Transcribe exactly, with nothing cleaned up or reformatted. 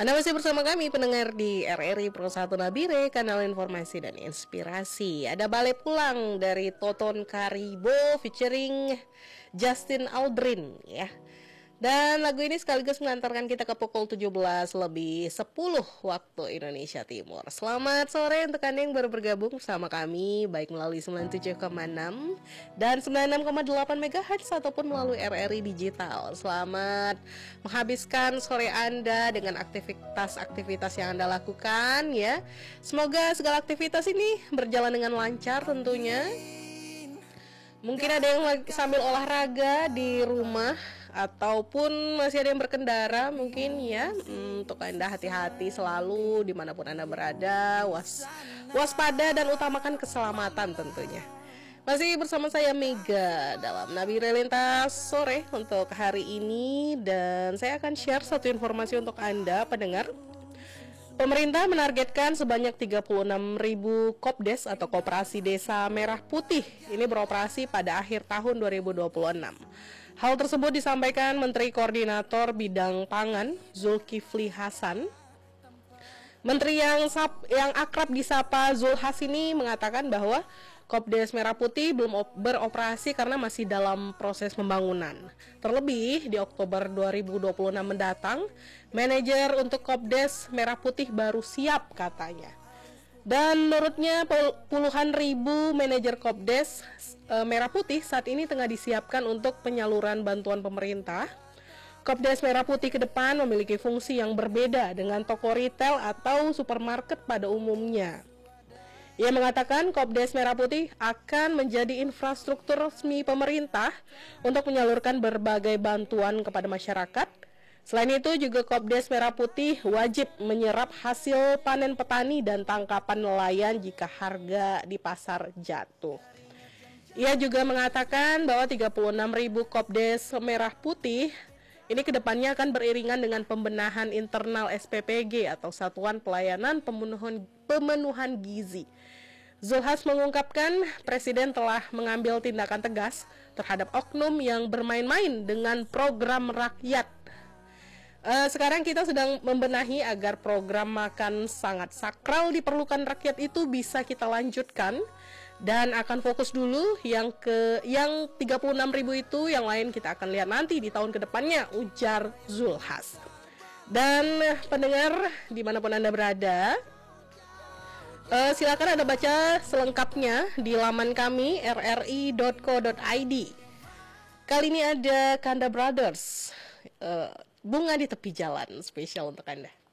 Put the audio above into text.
Anda masih bersama kami pendengar di R R I Pro satu Nabire, kanal informasi dan inspirasi. Ada balik pulang dari Toton Karibo featuring Justin Aldrin ya. Dan lagu ini sekaligus mengantarkan kita ke pukul tujuh belas lebih sepuluh waktu Indonesia Timur. Selamat sore untuk Anda yang baru bergabung bersama kami, baik melalui sembilan puluh tujuh koma enam dan sembilan puluh enam koma delapan megahertz ataupun melalui R R I Digital. Selamat menghabiskan sore Anda dengan aktivitas-aktivitas yang Anda lakukan ya. Semoga segala aktivitas ini berjalan dengan lancar tentunya. Mungkin ada yang sambil olahraga di rumah ataupun masih ada yang berkendara mungkin ya. hmm, Untuk Anda hati-hati selalu dimanapun Anda berada, was, waspada dan utamakan keselamatan tentunya. Masih bersama saya Mega dalam Nabire Lintas Sore untuk hari ini. Dan saya akan share satu informasi untuk Anda pendengar. Pemerintah menargetkan sebanyak tiga puluh enam ribu Kopdes atau Koperasi Desa Merah Putih ini beroperasi pada akhir tahun dua ribu dua puluh enam. Hal tersebut disampaikan Menteri Koordinator Bidang Pangan Zulkifli Hasan. Menteri yang sap, yang akrab disapa Zulhas ini mengatakan bahwa Kopdes Merah Putih belum beroperasi karena masih dalam proses pembangunan. Terlebih di Oktober dua ribu dua puluh enam mendatang, manajer untuk Kopdes Merah Putih baru siap katanya. Dan menurutnya puluhan ribu manajer Kopdes e, Merah Putih saat ini tengah disiapkan untuk penyaluran bantuan pemerintah. Kopdes Merah Putih ke depan memiliki fungsi yang berbeda dengan toko retail atau supermarket pada umumnya. Ia mengatakan Kopdes Merah Putih akan menjadi infrastruktur resmi pemerintah untuk menyalurkan berbagai bantuan kepada masyarakat. Selain itu juga Kopdes Merah Putih wajib menyerap hasil panen petani dan tangkapan nelayan jika harga di pasar jatuh. Ia juga mengatakan bahwa tiga puluh enam ribu Kopdes Merah Putih ini kedepannya akan beriringan dengan pembenahan internal S P P G atau Satuan Pelayanan Pemenuhan, Pemenuhan Gizi. Zulhas mengungkapkan Presiden telah mengambil tindakan tegas terhadap oknum yang bermain-main dengan program rakyat. Uh, sekarang kita sedang membenahi agar program makan sangat sakral diperlukan rakyat itu bisa kita lanjutkan. Dan akan fokus dulu yang ke yang tiga puluh enam ribu itu, yang lain kita akan lihat nanti di tahun kedepannya, ujar Zulhas. Dan pendengar dimanapun Anda berada, uh, silakan Anda baca selengkapnya di laman kami r r i dot co dot i d. Kali ini ada Kanda Brothers, uh, Bunga di Tepi Jalan, spesial untuk Anda.